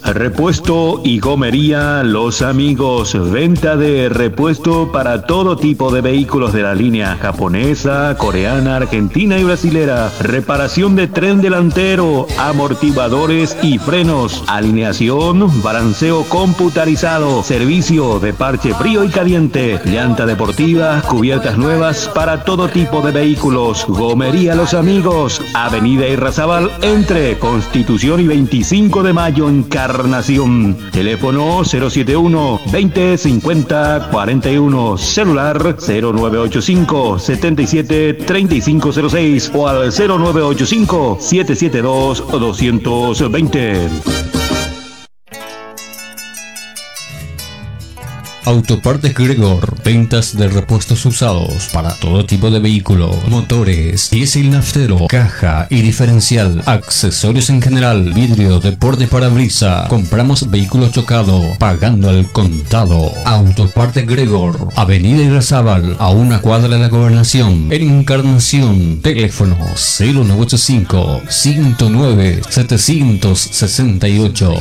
Repuesto y gomería Los Amigos. Venta de repuesto para todo tipo de vehículos de la línea japonesa, coreana, argentina y brasilera. Reparación de tren delantero, amortiguadores y frenos. Alineación, balanceo computarizado. Servicio de parche frío y caliente. Llanta deportiva, cubiertas nuevas para todo tipo de vehículos. Gomería Los Amigos. Avenida Irrazabal entre Constitución y 25 de Mayo en Encarnación. Teléfono 071 20 50 41. Celular 0985 77 3506 o al 0985 772 220. Autopartes Gregor, ventas de repuestos usados para todo tipo de vehículos, motores, diésel naftero, caja y diferencial, accesorios en general, vidrio de parabrisas. Compramos vehículos chocados, pagando al contado. Autopartes Gregor, Avenida Irrazabal, a una cuadra de la Gobernación, en Encarnación. Teléfono 0985 109 768.